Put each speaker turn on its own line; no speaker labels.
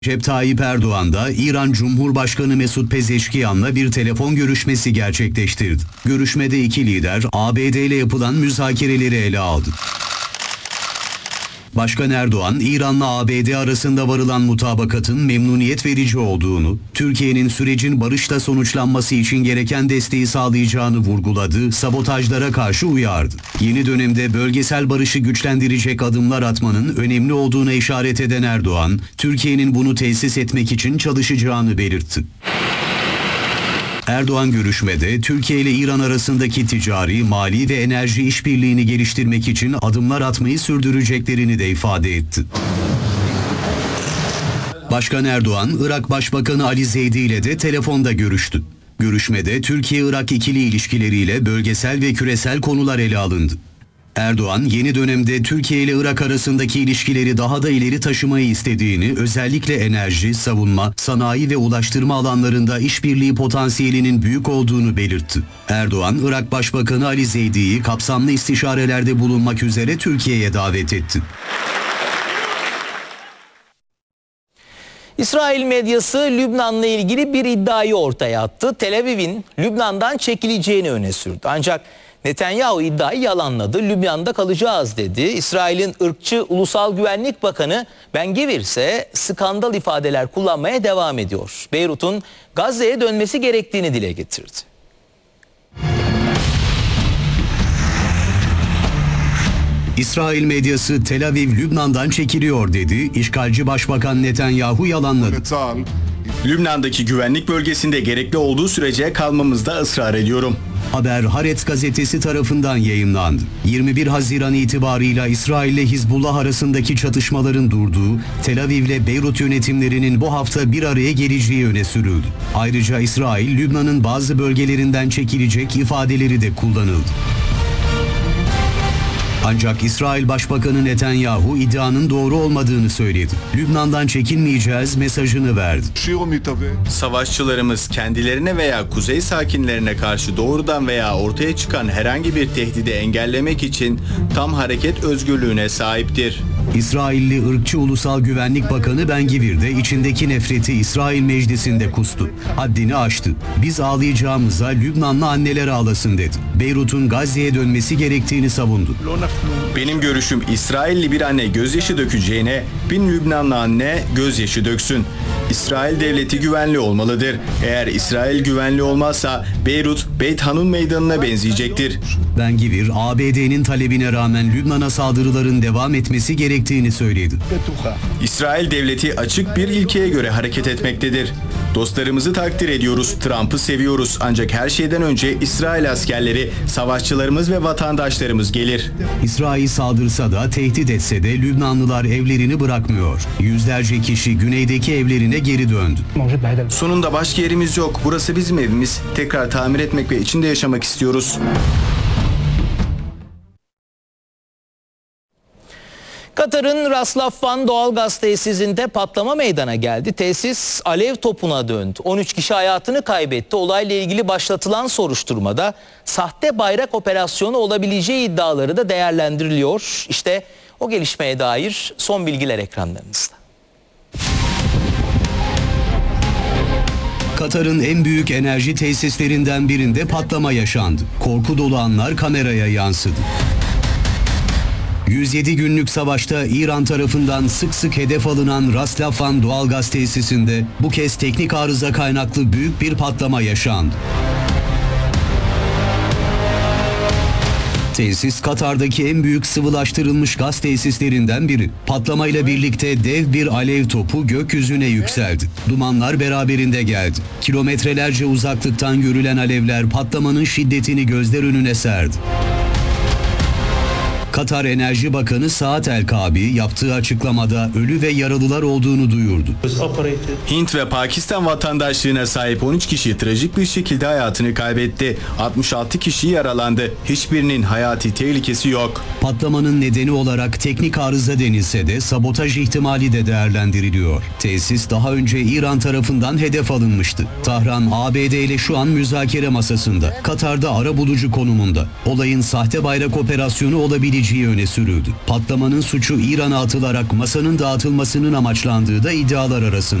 Recep Tayyip Erdoğan da İran Cumhurbaşkanı Mesut Pezeşkiyan'la bir telefon görüşmesi gerçekleştirdi. Görüşmede iki lider ABD ile yapılan müzakereleri ele aldı. Başkan Erdoğan, İran'la ABD arasında varılan mutabakatın memnuniyet verici olduğunu, Türkiye'nin sürecin barışla sonuçlanması için gereken desteği sağlayacağını vurguladı, sabotajlara karşı uyardı. Yeni dönemde bölgesel barışı güçlendirecek adımlar atmanın önemli olduğuna işaret eden Erdoğan, Türkiye'nin bunu tesis etmek için çalışacağını belirtti. Erdoğan görüşmede Türkiye ile İran arasındaki ticari, mali ve enerji işbirliğini geliştirmek için adımlar atmayı sürdüreceklerini de ifade etti. Başkan Erdoğan, Irak Başbakanı Ali Zeydi ile de telefonda görüştü. Görüşmede Türkiye-Irak ikili ilişkileriyle bölgesel ve küresel konular ele alındı. Erdoğan, yeni dönemde Türkiye ile Irak arasındaki ilişkileri daha da ileri taşımayı istediğini, özellikle enerji, savunma, sanayi ve ulaştırma alanlarında işbirliği potansiyelinin büyük olduğunu belirtti. Erdoğan, Irak Başbakanı Ali Zeydi'yi kapsamlı istişarelerde bulunmak üzere Türkiye'ye davet etti.
İsrail medyası Lübnan'la ilgili bir iddiayı ortaya attı. Tel Aviv'in Lübnan'dan çekileceğini öne sürdü. Ancak Netanyahu iddiayı yalanladı. Lübnan'da kalacağız dedi. İsrail'in ırkçı Ulusal Güvenlik Bakanı Ben Gvir ise skandal ifadeler kullanmaya devam ediyor. Beyrut'un Gazze'ye dönmesi gerektiğini dile getirdi.
İsrail medyası Tel Aviv Lübnan'dan çekiliyor dedi. İşgalci Başbakan Netanyahu yalanladı.
Lübnan'daki güvenlik bölgesinde gerekli olduğu sürece kalmamızda ısrar ediyorum.
Haber Haaretz gazetesi tarafından yayımlandı. 21 Haziran itibarıyla İsrail ile Hizbullah arasındaki çatışmaların durduğu, Tel Aviv ile Beyrut yönetimlerinin bu hafta bir araya geleceği öne sürüldü. Ayrıca İsrail, Lübnan'ın bazı bölgelerinden çekilecek ifadeleri de kullanıldı. Ancak İsrail Başbakanı Netanyahu iddianın doğru olmadığını söyledi. Lübnan'dan çekilmeyeceğiz mesajını verdi.
Savaşçılarımız kendilerine veya kuzey sakinlerine karşı doğrudan veya ortaya çıkan herhangi bir tehdidi engellemek için tam hareket özgürlüğüne sahiptir.
İsrailli ırkçı Ulusal Güvenlik Bakanı Ben Gvir de içindeki nefreti İsrail Meclisi'nde kustu. Haddini aştı. Biz ağlayacağımıza Lübnanlı anneler ağlasın dedi. Beyrut'un Gazze'ye dönmesi gerektiğini savundu.
Benim görüşüm İsrailli bir anne gözyaşı dökeceğine 1000 Lübnanlı anne gözyaşı döksün. İsrail devleti güvenli olmalıdır. Eğer İsrail güvenli olmazsa Beyrut, Beit Hanun meydanına benzeyecektir.
Ben Gvir, ABD'nin talebine rağmen Lübnan'a saldırıların devam etmesi gerektiğini söyledi.
İsrail devleti açık bir ilkeye göre hareket etmektedir. Dostlarımızı takdir ediyoruz, Trump'ı seviyoruz ancak her şeyden önce İsrail askerleri, savaşçılarımız ve vatandaşlarımız gelir.
İsrail saldırsa da tehdit etse de Lübnanlılar evlerini bırakmıyor. Yüzlerce kişi güneydeki evlerine geri döndü.
Sonunda başka yerimiz yok. Burası bizim evimiz. Tekrar tamir etmek ve içinde yaşamak istiyoruz.
Katar'ın Ras Laffan doğalgaz tesisinde patlama meydana geldi. Tesis alev topuna döndü. 13 kişi hayatını kaybetti. Olayla ilgili başlatılan soruşturmada sahte bayrak operasyonu olabileceği iddiaları da değerlendiriliyor. İşte o gelişmeye dair son bilgiler ekranlarınızda.
Katar'ın en büyük enerji tesislerinden birinde patlama yaşandı. Korku dolu anlar kameraya yansıdı. 107 günlük savaşta İran tarafından sık sık hedef alınan Ras Laffan doğalgaz tesisinde bu kez teknik arıza kaynaklı büyük bir patlama yaşandı. Tesis, Katar'daki en büyük sıvılaştırılmış gaz tesislerinden biri. Patlamayla birlikte dev bir alev topu gökyüzüne yükseldi. Dumanlar beraberinde geldi. Kilometrelerce uzaklıktan görülen alevler patlamanın şiddetini gözler önüne serdi. Katar Enerji Bakanı Saad El-Kaabi yaptığı açıklamada ölü ve yaralılar olduğunu duyurdu.
Hint ve Pakistan vatandaşlığına sahip 13 kişi trajik bir şekilde hayatını kaybetti. 66 kişi yaralandı. Hiçbirinin hayati tehlikesi yok.
Patlamanın nedeni olarak teknik arıza denilse de sabotaj ihtimali de değerlendiriliyor. Tesis daha önce İran tarafından hedef alınmıştı. Tahran, ABD ile şu an müzakere masasında. Katar'da arabulucu konumunda. Olayın sahte bayrak operasyonu olabileceği olabileceği öne sürüldü. Patlamanın suçu İran'a atılarak masanın dağıtılmasının amaçlandığı da iddialar arasında.